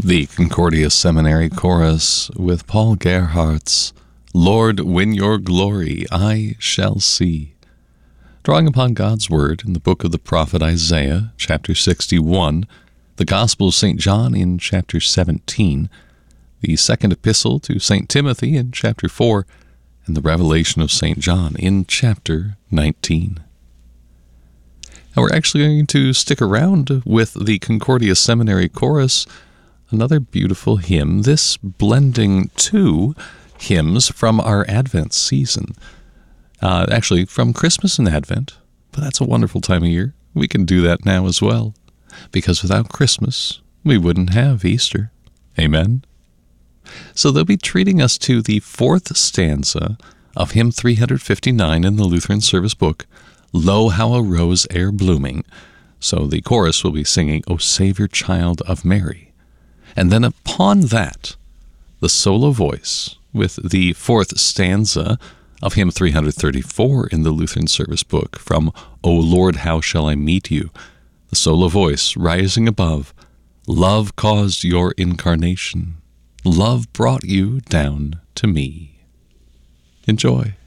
The Concordia Seminary Chorus with Paul Gerhardt's Lord, when your glory I shall see. Drawing upon God's Word in the book of the prophet Isaiah, chapter 61, the Gospel of St. John in chapter 17, the second epistle to St. Timothy in chapter 4, and the Revelation of St. John in chapter 19. Now we're actually going to stick around with the Concordia Seminary Chorus, another beautiful hymn, this blending two hymns from our Advent season. Actually, from Christmas and Advent, but that's a wonderful time of year. We can do that now as well, because without Christmas, we wouldn't have Easter. Amen? So they'll be treating us to the fourth stanza of hymn 359 in the Lutheran Service Book, Lo, how a rose ere blooming. So the chorus will be singing, O Savior, Child of Mary. And then upon that, the solo voice with the fourth stanza of hymn 334 in the Lutheran Service Book from O Lord, how shall I meet you? The solo voice rising above, Love caused your incarnation. Love brought you down to me. Enjoy.